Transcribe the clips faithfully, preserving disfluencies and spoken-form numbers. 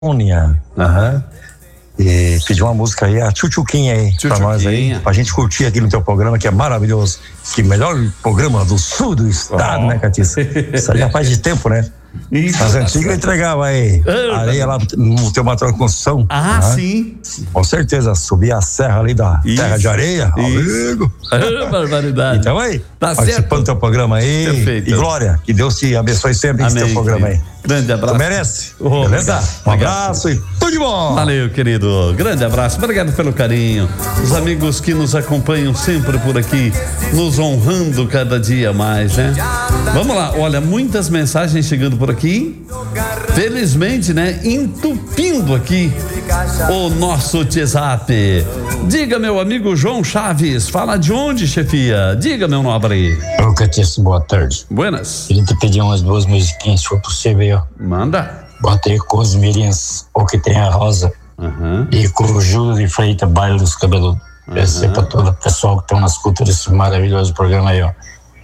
Aham. Uhum. E pediu uma música aí, a Tchutchuquinha aí, pra nós aí, pra gente curtir aqui no teu programa, que é maravilhoso. Que melhor programa do sul do estado, oh. né, Catiça? Isso aí já faz de tempo, né? Isso. Nas antigas eu entregava aí, uh, areia lá no teu material de construção. Ah, né? Sim. Com certeza, subir a serra ali da Isso. terra de areia, amigo. Ah, barbaridade. Então aí, tá participando certo. do teu programa aí. Perfeito. E Glória, que Deus te abençoe sempre nesse teu programa aí. Grande abraço. Tu merece. Oh, beleza? Obrigado. Um abraço e tudo de bom. Valeu, querido. Grande abraço. Obrigado pelo carinho. Os amigos que nos acompanham sempre por aqui, nos honrando cada dia mais, né? Vamos lá. Olha, muitas mensagens chegando por aqui. Felizmente, né? Entupindo aqui o nosso WhatsApp. Diga, meu amigo João Chaves. Fala de onde, chefia? Diga, meu nobre. Ô, Catiço, boa tarde. Buenas. Queria te pedir umas duas musiquinhas, se for possível. Manda. Bota aí com os mirins, o que tem a rosa. Uhum. E com o Júlio de Freitas, baile dos cabeludos. Uhum. Esse é pra todo o pessoal que estão na escuta desse maravilhoso programa aí, ó.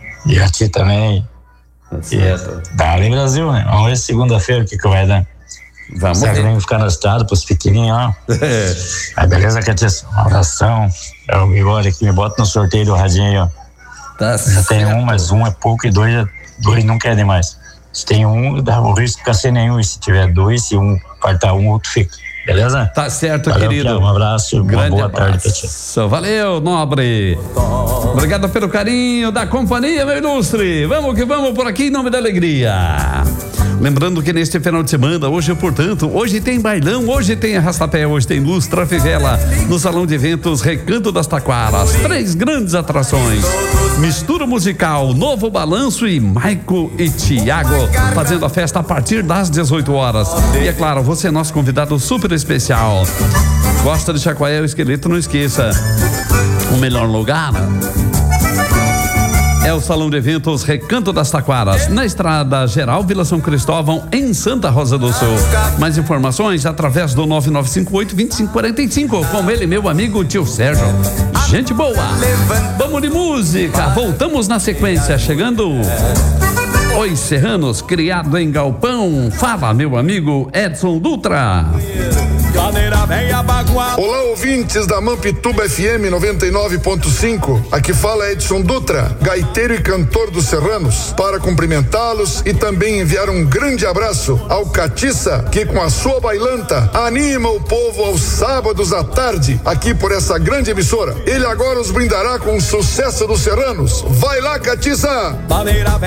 E a ti também. Tá certo. Dá-lhe Brasil, né? Vamos ver segunda-feira o que que vai dar. Vamos Será que vem ficar na estrada pros pequenininhos, ó? É. Aí, beleza, Catiço? Um abração. É o Bigode que me bota no sorteio do radinho aí, ó. Tá Já certo. tem um, mas um é pouco e dois, dois não querem mais. Se tem um, dá o risco de ficar sem nenhum. E se tiver dois, se um faltar um, outro fica. Beleza? Tá certo, Valeu, querido. Piau, um abraço, grande uma boa abraço. tarde pra ti. Valeu, nobre. Obrigado pelo carinho da companhia, meu ilustre. Vamos que vamos por aqui em nome da alegria. Lembrando que neste final de semana, hoje, portanto, hoje tem bailão, hoje tem arrastapé, hoje tem luz, trafivela, no Salão de Eventos Recanto das Taquaras. Três grandes atrações. Mistura musical, Novo Balanço e Maico e Tiago fazendo a festa a partir das dezoito horas. E é claro, você é nosso convidado super especial. Gosta de chacoalhar o esqueleto? Não esqueça. O melhor lugar é o Salão de Eventos Recanto das Taquaras, na Estrada Geral Vila São Cristóvão, em Santa Rosa do Sul. Mais informações através do nove nove cinco oito, dois cinco quatro cinco, com ele, meu amigo tio Sérgio. Gente boa. Vamos de música. Voltamos na sequência, chegando Os Serranos, criado em Galpão. Fala, meu amigo Edson Dutra. Olá, ouvintes da Mampituba F M noventa e nove ponto cinco. Aqui fala Edson Dutra, gaiteiro e cantor dos Serranos, para cumprimentá-los e também enviar um grande abraço ao Catiça, que com a sua bailanta anima o povo aos sábados à tarde, aqui por essa grande emissora. Ele agora os brindará com o sucesso dos Serranos. Vai lá, Catiça!